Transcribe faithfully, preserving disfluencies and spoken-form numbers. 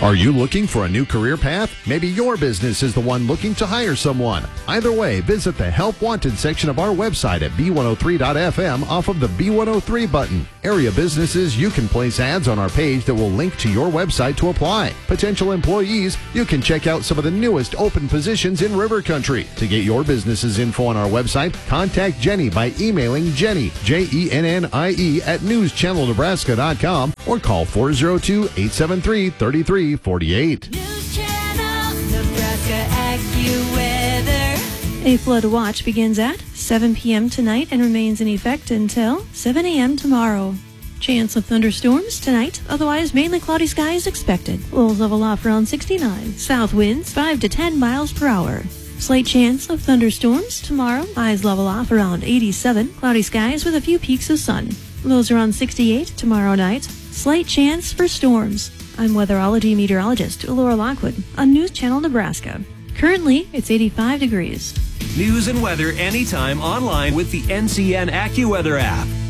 Are you looking for a new career path? Maybe your business is the one looking to hire someone. Either way, visit the Help Wanted section of our website at B one oh three dot F M off of the B one oh three button. Area businesses, you can place ads on our page that will link to your website to apply. Potential employees, you can check out some of the newest open positions in River Country. To get your business's info on our website, contact Jenny by emailing Jenny, J E N N I E, at news channel nebraska dot com or call four oh two, eight seven three, three three four eight. News Channel Nebraska AccuWeather. A flood watch begins at seven p.m. tonight and remains in effect until seven a.m. tomorrow. Chance of thunderstorms tonight, otherwise mainly cloudy skies expected. Lows level off around sixty-nine. South winds five to ten miles per hour. Slight chance of thunderstorms tomorrow. Highs level off around eighty-seven. Cloudy skies with a few peaks of sun. Lows around sixty-eight tomorrow night. Slight chance for storms. I'm weatherology meteorologist Laura Lockwood on News Channel Nebraska. Currently, it's eighty-five degrees. News and weather anytime online with the N C N AccuWeather app.